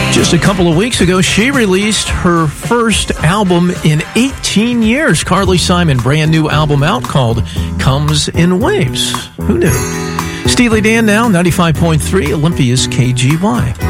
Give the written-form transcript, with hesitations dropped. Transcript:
Just a couple of weeks ago, she released her first album in 18 years. Carly Simon, brand new album out called Comes in Waves. Who knew? Steely Dan now, 95.3, Olympia's KGY.